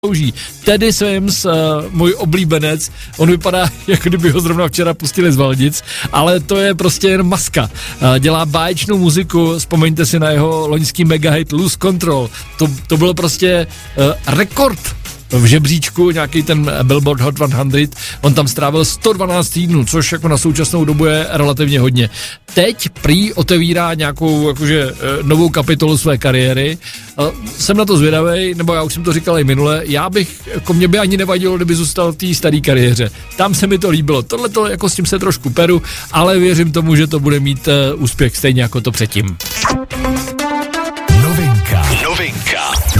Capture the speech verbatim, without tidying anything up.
slouží. Teddy Swims, uh, můj oblíbenec, on vypadá, jako kdyby ho zrovna včera pustili z Valdic, ale to je prostě jen maska. Uh, dělá báječnou muziku, vzpomeňte si na jeho loňský megahit Lose Control. To, to bylo prostě uh, rekord v žebříčku, nějaký ten Billboard Hot sto. On tam strávil sto dvanáct týdnů, což jako na současnou dobu je relativně hodně. Teď prý otevírá nějakou jakože novou kapitolu své kariéry. Jsem na to zvědavej, nebo já už jsem to říkal i minule, já bych, jako mě by ani nevadilo, kdyby zůstal v té staré kariéře. Tam se mi to líbilo. Tohle to jako s tím se trošku peru, ale věřím tomu, že to bude mít uh, úspěch stejně jako to předtím. Novinka. Novinka.